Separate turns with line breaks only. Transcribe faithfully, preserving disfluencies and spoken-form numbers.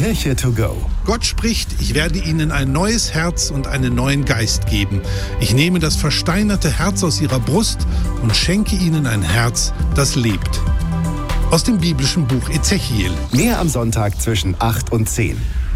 Kirche to go.
Gott spricht, ich werde ihnen ein neues Herz und einen neuen Geist geben. Ich nehme das versteinerte Herz aus ihrer Brust und schenke ihnen ein Herz, das lebt. Aus dem biblischen Buch Ezechiel.
Mehr am Sonntag zwischen acht und zehn.